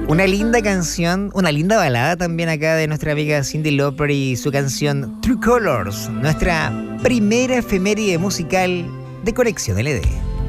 Una linda canción, una linda balada también acá de nuestra amiga Cyndi Lauper y su canción True Colors, nuestra primera efeméride musical de Conexión LD.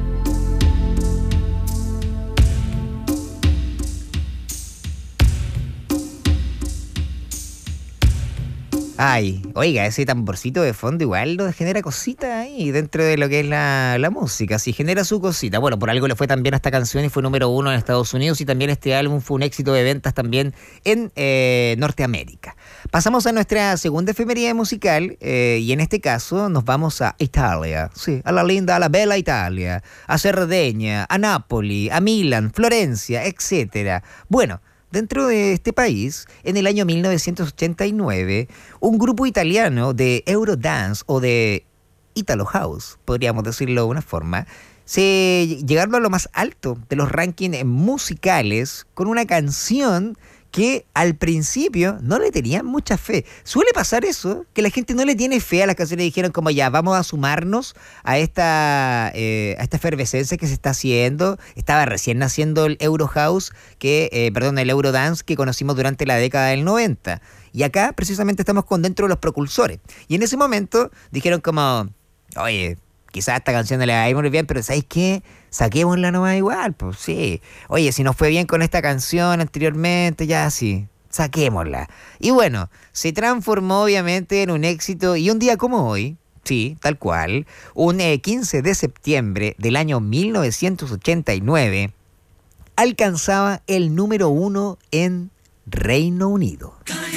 Ay, oiga, ese tamborcito de fondo igual lo genera cositas ahí dentro de lo que es la música, sí genera su cosita. Bueno, por algo le fue también a esta canción y fue número 1 en Estados Unidos y también este álbum fue un éxito de ventas también en Norteamérica. Pasamos a nuestra segunda efeméride musical y en este caso nos vamos a Italia, sí, a la linda, a la bella Italia, a Cerdeña, a Nápoli, a Milán, Florencia, etcétera. Bueno, dentro de este país, en el año 1989, un grupo italiano de Eurodance o de Italo House, podríamos decirlo de una forma, se llegaron a lo más alto de los rankings musicales con una canción que al principio no le tenían mucha fe. Suele pasar eso, que la gente no le tiene fe a las canciones y dijeron como ya, vamos a sumarnos a esta efervescencia que se está haciendo. Estaba recién naciendo el Eurohouse, el Eurodance que conocimos durante la década del 90. Y acá precisamente estamos con dentro de los precursores. Y en ese momento dijeron como, oye, quizás esta canción no le va a ir muy bien, pero ¿sabéis qué? Saquémosla nomás igual, pues sí. Oye, si nos fue bien con esta canción anteriormente, ya sí, saquémosla. Y bueno, se transformó obviamente en un éxito y un día como hoy, sí, tal cual, un 15 de septiembre del año 1989, alcanzaba el número 1 en Reino Unido.